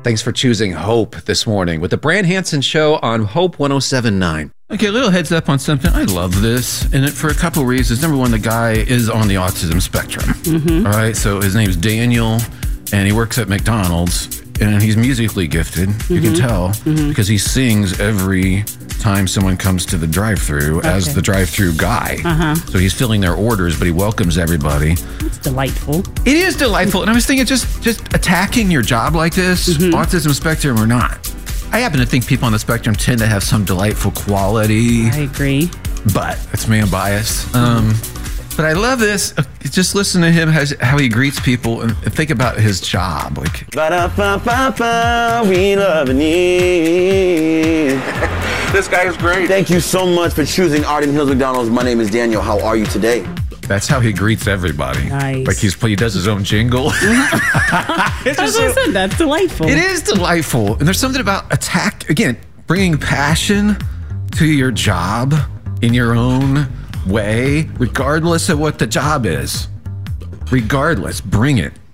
Thanks for choosing Hope this morning with the Brand Hansen Show on Hope 107.9. Okay, a little heads up on something. I love this, and for a couple reasons. Number one, the guy is on the autism spectrum. All right, so his name's Daniel, and he works at McDonald's, and he's musically gifted. You can tell because he sings every time someone comes to the drive-thru as the drive-thru guy. So he's filling their orders, but he welcomes everybody. It's delightful. It is delightful, and I was thinking just attacking your job like this, autism spectrum or not. I happen to think people on the spectrum tend to have some delightful quality. I agree. But it's man bias. But I love this. Just listen to him, how he greets people, and think about his job. Like, Ba-da-ba-ba-ba, we love and need. This guy is great. Thank you so much for choosing Arden Hills McDonald's. My name is Daniel. How are you today? that's how he greets everybody. Nice. Like he does his own jingle. That's what I said. That's delightful. It is delightful. And there's something about bringing passion to your job in your own way, regardless of what the job is. Regardless, bring it.